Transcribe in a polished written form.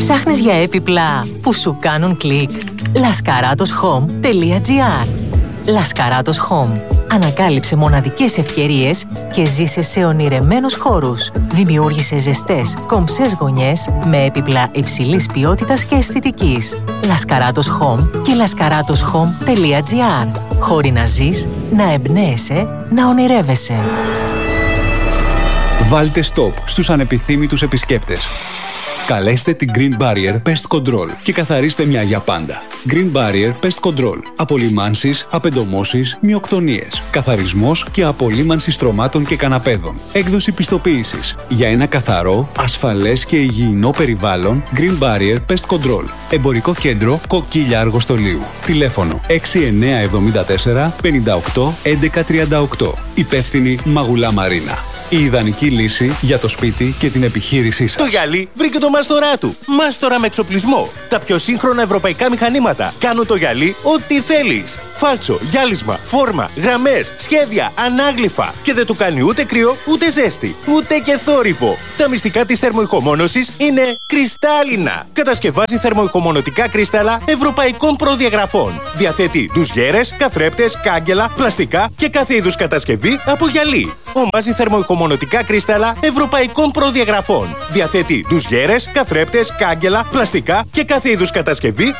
Ψάχνεις για έπιπλα που σου κάνουν κλικ? laskaratos.home.gr. Laskaratos Home. Ανακάλυψε μοναδικές ευκαιρίες και ζήσε σε ονειρεμένους χώρους. Δημιούργησε ζεστές, κομψές γωνιές με έπιπλα υψηλής ποιότητας και αισθητικής. Laskaratos Home και laskaratos.home.gr. Χώροι να ζεις, να εμπνέεσαι, να ονειρεύεσαι. Βάλτε stop στους ανεπιθύμητους επισκέπτες. Καλέστε την Green Barrier Pest Control και καθαρίστε μια για πάντα. Green Barrier Pest Control. Απολυμάνσεις, απεντομώσεις, μυοκτονίες. Καθαρισμός και απολύμανση στρωμάτων και καναπέδων. Έκδοση πιστοποίησης. Για ένα καθαρό, ασφαλές και υγιεινό περιβάλλον, Green Barrier Pest Control. Εμπορικό κέντρο Κοκκίλια Αργοστολίου. Τηλέφωνο 6974 58 1138. Υπεύθυνη Μαγουλά Μαρίνα. Η ιδανική λύση για το σπίτι και την επιχείρησή σας. Το γυαλί βρήκε το μάστορά του. Μάστορα με εξοπλισμό. Τα πιο σύγχρονα ευρωπαϊκά μηχανήματα κάνουν το γυαλί ό,τι θέλεις. Φάλτσο, γυάλισμα, φόρμα, γραμμές, σχέδια, ανάγλυφα. Και δεν του κάνει ούτε κρύο, ούτε ζέστη, ούτε και θόρυβο. Τα μυστικά της θερμοϊχομόνωσης είναι κρυστάλλινα. Κατασκευάζει θερμοϊχομονωτικά κρύσταλλα ευρωπαϊκών προδιαγραφών. Διαθέτει ντουζιέρες, καθρέπτες, κάγκελα, πλαστικά και κάθε είδους κατασκευή από γυαλί. Ομάζει θερμοϊχομονωτικά κρύσταλλα ευρωπαϊκών προδιαγραφών. Διαθέτει ντουζιέρες, καθρέπτες, κάγκελα, πλαστικά και κάθε είδους κατασκευή